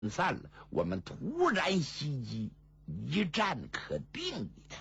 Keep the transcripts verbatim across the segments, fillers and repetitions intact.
散了，我们突然袭击，一战可定也。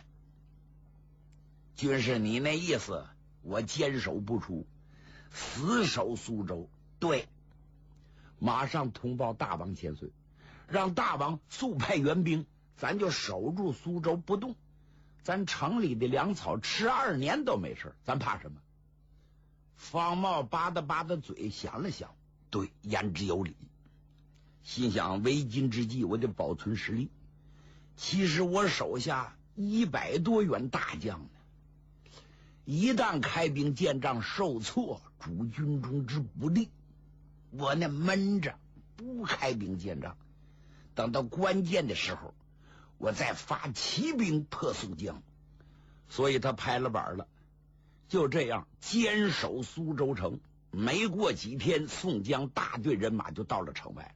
军师，你那意思，我坚守不出，死守苏州。对，马上通报大王千岁，让大王速派援兵，咱就守住苏州不动。咱城里的粮草吃二年都没事，咱怕什么？方茂吧嗒吧嗒嘴，想了想，对，言之有理。心想为今之计，我得保存实力。其实我手下一百多员大将呢，一旦开兵见仗受挫，主军中之不利，我呢闷着不开兵见仗，等到关键的时候，我再发骑兵破宋江。所以他拍了板了，就这样坚守苏州城。没过几天，宋江大队人马就到了城外。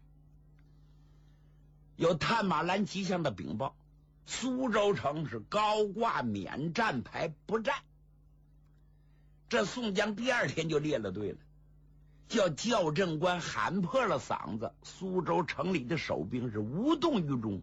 有探马兰吉祥的禀报，苏州城是高挂免战牌不战。这宋江第二天就列了队了，叫校正官喊破了嗓子，苏州城里的守兵是无动于衷。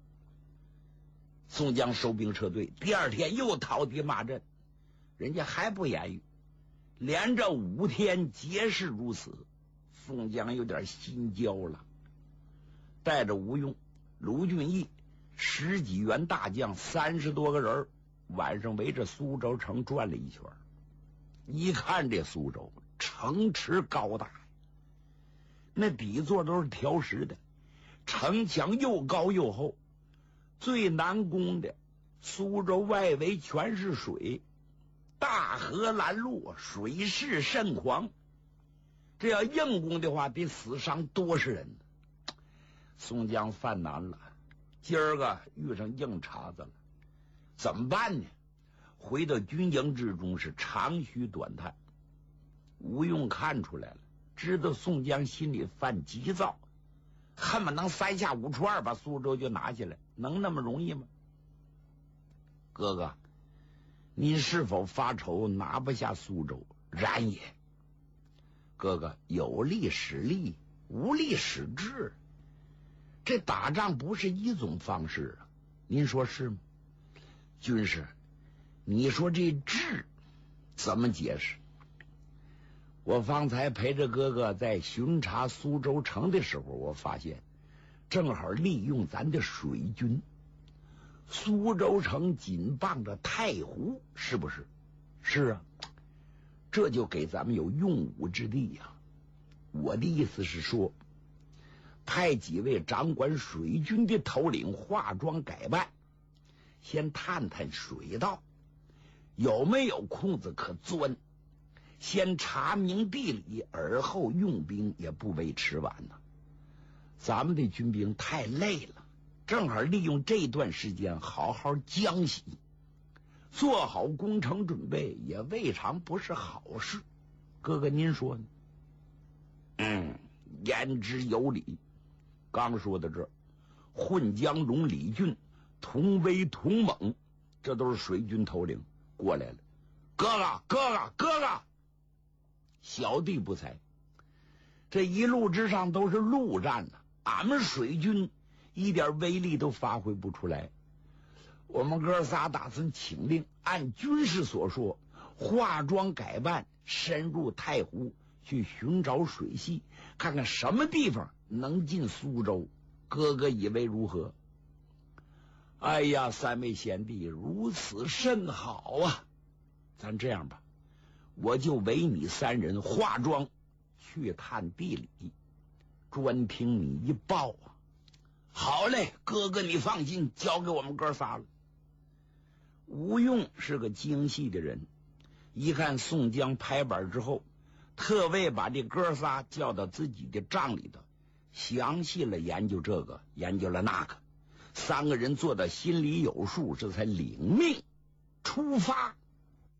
宋江收兵撤退，第二天又讨敌骂阵，人家还不言语，连着五天皆是如此。宋江有点心焦了，带着吴用、卢俊义十几员大将，三十多个人，晚上围着苏州城转了一圈。一看这苏州城池高大，那底座都是条石的，城墙又高又厚，最难攻的苏州外围全是水，大河拦路，水势甚狂，这要硬攻的话得死伤多少人。宋江犯难了，今儿个遇上硬茬子了，怎么办呢？回到军营之中是长吁短叹。吴用看出来了，知道宋江心里犯急躁，恨不能三下五除二把苏州就拿下来，能那么容易吗？哥哥，你是否发愁拿不下苏州？然也。哥哥，有力使力，无力使智，这打仗不是一种方式啊，您说是吗？军师，你说这智怎么解释？我方才陪着哥哥在巡查苏州城的时候，我发现正好利用咱的水军，苏州城紧傍着太湖，是不是？是啊，这就给咱们有用武之地呀、啊。我的意思是说，派几位掌管水军的头领化妆改扮，先探探水道有没有空子可钻，先查明地理，而后用兵也不为迟晚呢。咱们的军兵太累了，正好利用这段时间好好江洗，做好攻城准备，也未尝不是好事。哥哥您说呢？嗯，言之有理。刚说到这儿，混江荣、李俊同威同猛，这都是水军头领过来了。哥哥哥哥哥哥，小弟不才，这一路之上都是陆战呢、啊，俺们水军一点威力都发挥不出来。我们哥仨打算请令，按军师所说，化妆改扮，深入太湖去寻找水系，看看什么地方能进苏州。哥哥以为如何？哎呀，三位贤弟，如此甚好啊！咱这样吧，我就委你三人化妆去探地理，专听你一报啊。好嘞，哥哥你放心，交给我们哥仨了。吴用是个精细的人，一看宋江拍板之后，特为把这哥仨叫到自己的帐里头，详细了研究这个，研究了那个。三个人做到心里有数，这才领命出发。